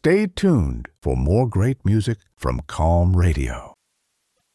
Stay tuned for more great music from Calm Radio.